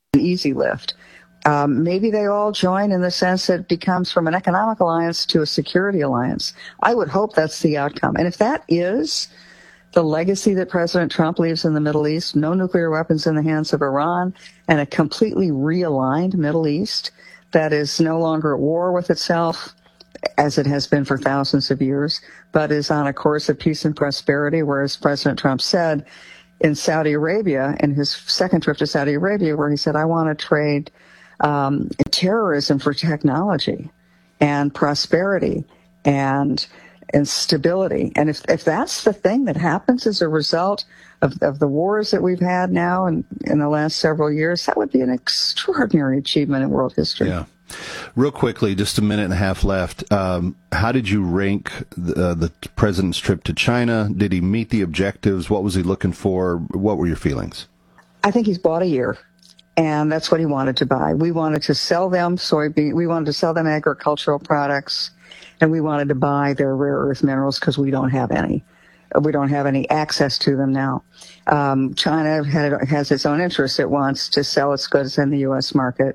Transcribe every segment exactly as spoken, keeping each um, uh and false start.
an easy lift. Um, maybe they all join in the sense that it becomes from an economic alliance to a security alliance. I would hope that's the outcome. And if that is the legacy that President Trump leaves in the Middle East, no nuclear weapons in the hands of Iran, and a completely realigned Middle East that is no longer at war with itself, as it has been for thousands of years, but is on a course of peace and prosperity, whereas President Trump said in Saudi Arabia, in his second trip to Saudi Arabia, where he said, I want to trade um, terrorism for technology and prosperity and and stability. And if, if that's the thing that happens as a result of, of the wars that we've had now in, in the last several years, that would be an extraordinary achievement in world history. Yeah. Real quickly, just a minute and a half left. Um, how did you rank the, uh, the president's trip to China? Did he meet the objectives? What was he looking for? What were your feelings? I think he's bought a year, and that's what he wanted to buy. We wanted to sell them soybean. We wanted to sell them agricultural products, and we wanted to buy their rare earth minerals because we don't have any. We don't have any access to them now. Um, China had, has its own interests. It wants to sell its goods in the U S market,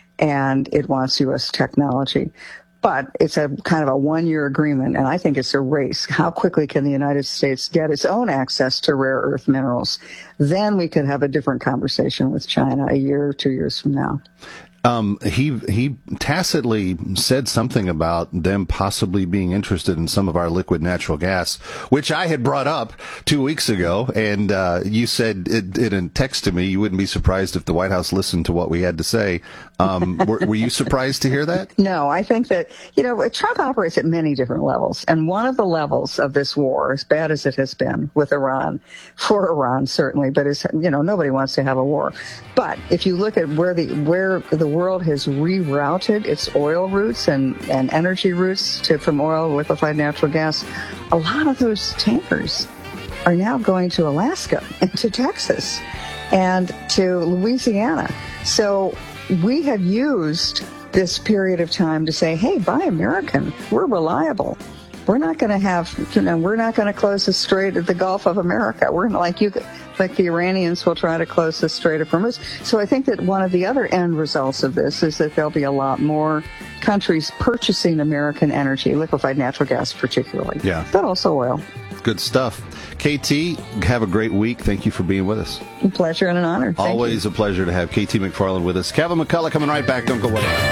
and it wants U S technology. But it's a kind of a one-year agreement, and I think it's a race. How quickly can the United States get its own access to rare earth minerals? Then we could have a different conversation with China a year or two years from now. Um, he he tacitly said something about them possibly being interested in some of our liquid natural gas, which I had brought up two weeks ago, and uh, you said it, it in text to me you wouldn't be surprised if the White House listened to what we had to say. Um, were, were you surprised to hear that? No, I think that, you know, Trump operates at many different levels, and one of the levels of this war, as bad as it has been with Iran, for Iran certainly, but is, you know, nobody wants to have a war. But if you look at where the where the world has rerouted its oil routes and, and energy routes to from oil to liquefied natural gas, a lot of those tankers are now going to Alaska and to Texas and to Louisiana. So we have used this period of time to say, hey, buy American. We're reliable. We're not going to have, you know, we're not going to close the Strait of the Gulf of America. We're not like you, like the Iranians will try to close the Strait of Hormuz. So I think that one of the other end results of this is that there'll be a lot more countries purchasing American energy, liquefied natural gas particularly, yeah, but also oil. Good stuff. K T, have a great week. Thank you for being with us. A pleasure and an honor. Thank Always you. a pleasure to have K T McFarland with us. Kevin McCullough coming right back. Don't go away.